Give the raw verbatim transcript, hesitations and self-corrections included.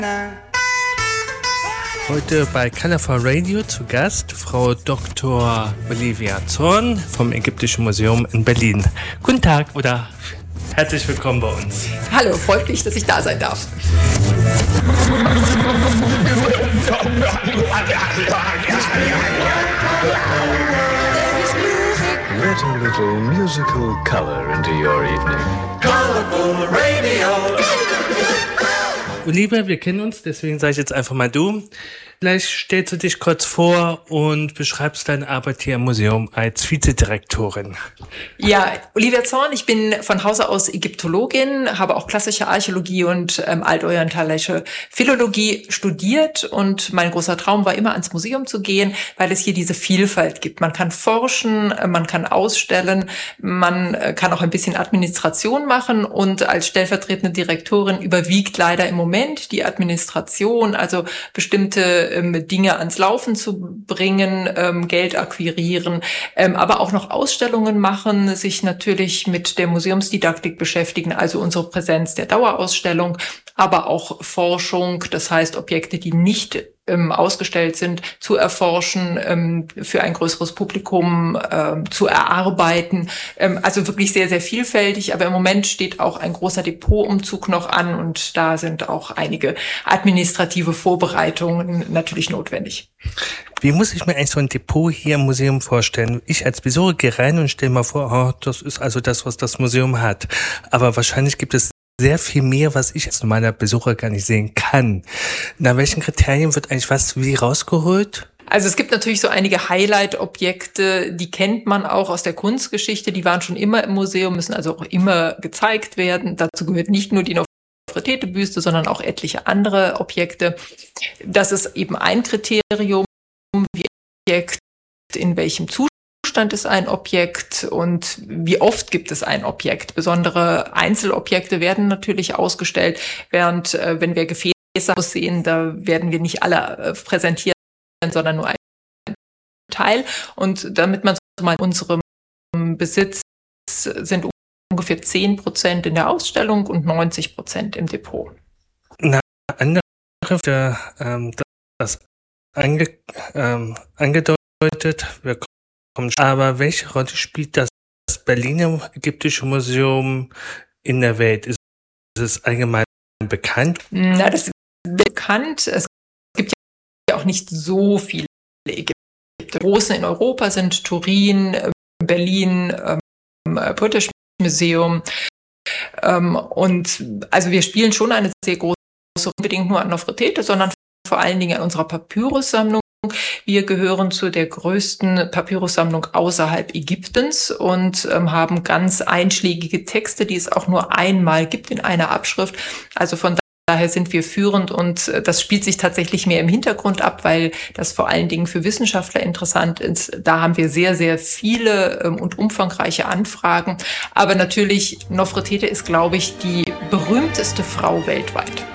Heute bei Colorful Radio zu Gast Frau Doktor Olivia Zorn vom Ägyptischen Museum in Berlin. Guten Tag oder herzlich willkommen bei uns. Hallo, freut mich, dass ich da sein darf. Let a little musical color into your evening. Colorful Radio. Olivia, wir kennen uns, deswegen sage ich jetzt einfach mal du. Vielleicht stellst du dich kurz vor und beschreibst deine Arbeit hier im Museum als Vizedirektorin. Ja, Olivia Zorn, ich bin von Hause aus Ägyptologin, habe auch klassische Archäologie und ähm, altorientalische Philologie studiert und mein großer Traum war immer, ans Museum zu gehen, weil es hier diese Vielfalt gibt. Man kann forschen, man kann ausstellen, man kann auch ein bisschen Administration machen und als stellvertretende Direktorin überwiegt leider im Moment die Administration, also bestimmte Dinge ans Laufen zu bringen, ähm, Geld akquirieren, ähm, aber auch noch Ausstellungen machen, sich natürlich mit der Museumsdidaktik beschäftigen, also unsere Präsenz der Dauerausstellung, aber auch Forschung, das heißt Objekte, die nicht ähm, ausgestellt sind, zu erforschen, ähm, für ein größeres Publikum ähm, zu erarbeiten. Ähm, also wirklich sehr, sehr vielfältig, aber im Moment steht auch ein großer Depotumzug noch an und da sind auch einige administrative Vorbereitungen natürlich notwendig. Wie muss ich mir eigentlich so ein Depot hier im Museum vorstellen? Ich als Besucher gehe rein und stelle mir vor, oh, das ist also das, was das Museum hat. Aber wahrscheinlich gibt es sehr viel mehr, was ich als normaler Besucher gar nicht sehen kann. Nach welchen Kriterien wird eigentlich was wie rausgeholt? Also es gibt natürlich so einige Highlight-Objekte, die kennt man auch aus der Kunstgeschichte, die waren schon immer im Museum, müssen also auch immer gezeigt werden. Dazu gehört nicht nur die Nofretete-Büste, sondern auch etliche andere Objekte. Das ist eben ein Kriterium, wie Objekt, in welchem Zustand ist ein Objekt und wie oft gibt es ein Objekt. Besondere Einzelobjekte werden natürlich ausgestellt, während äh, wenn wir Gefäße sehen, da werden wir nicht alle äh, präsentieren, sondern nur ein Teil. Und damit man so mal in unserem Besitz sind ungefähr zehn Prozent in der Ausstellung und neunzig Prozent im Depot. Eine andere, der, ähm, das ange, ähm, angedeutet, wir kommen, aber welche Rolle spielt das Berliner Ägyptische Museum in der Welt? Ist es allgemein bekannt? Na, das ist bekannt. Es gibt ja auch nicht so viele Ägypter. Die großen in Europa sind Turin, Berlin, ähm, British Museum. Ähm, und also wir spielen schon eine sehr große, unbedingt nur an Nofretete, sondern vor allen Dingen an unserer Papyrussammlung. Wir gehören zu der größten Papyrussammlung außerhalb Ägyptens und ähm, haben ganz einschlägige Texte, die es auch nur einmal gibt in einer Abschrift. Also von daher sind wir führend und das spielt sich tatsächlich mehr im Hintergrund ab, weil das vor allen Dingen für Wissenschaftler interessant ist. Da haben wir sehr, sehr viele ähm, und umfangreiche Anfragen. Aber natürlich, Nofretete ist, glaube ich, die berühmteste Frau weltweit.